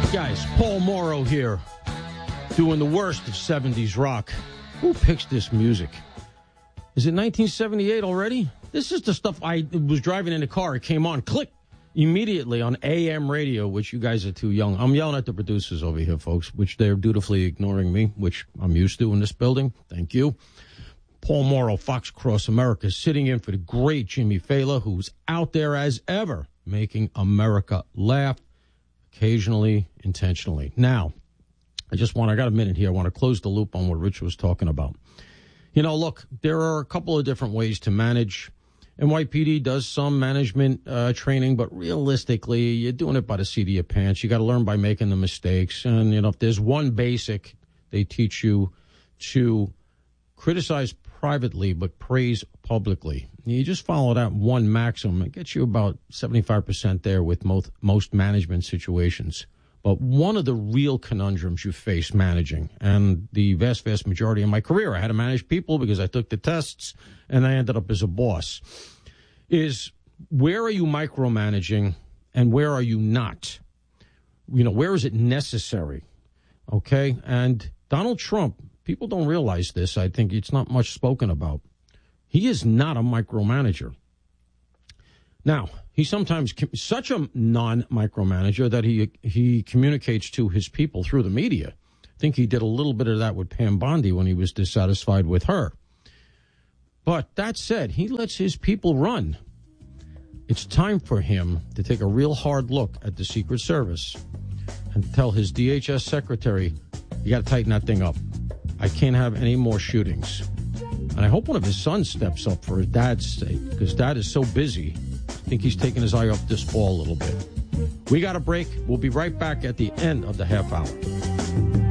Guys, Paul Morrow here, doing the worst of 70s rock. Who picks this music? Is it 1978 already? This is the stuff I was driving in the car. It came on, click, immediately on AM radio, which you guys are too young. I'm yelling at the producers over here, folks, which they're dutifully ignoring me, which I'm used to in this building. Thank you. Paul Morrow, Fox Across America, sitting in for the great Jimmy Fallon, who's out there as ever, making America laugh, occasionally, intentionally. Now, I got a minute here. I want to close the loop on what Rich was talking about. You know, look, there are a couple of different ways to manage. NYPD does some management training, but realistically, you're doing it by the seat of your pants. You got to learn by making the mistakes. And, you know, if there's one basic, they teach you to criticize privately but praise publicly. You just follow that one maxim. It gets you about 75% there with most management situations. But one of the real conundrums you face managing, and the vast, vast majority of my career, I had to manage people because I took the tests and I ended up as a boss, is where are you micromanaging and where are you not? You know, where is it necessary? Okay? And Donald Trump, people don't realize this. I think it's not much spoken about. He is not a micromanager. Now, he's sometimes such a non-micromanager that he communicates to his people through the media. I think he did a little bit of that with Pam Bondi when he was dissatisfied with her. But that said, he lets his people run. It's time for him to take a real hard look at the Secret Service and tell his DHS secretary, you got to tighten that thing up. I can't have any more shootings. And I hope one of his sons steps up for his dad's sake, because dad is so busy. I think he's taking his eye off this ball a little bit. We got a break. We'll be right back at the end of the half hour.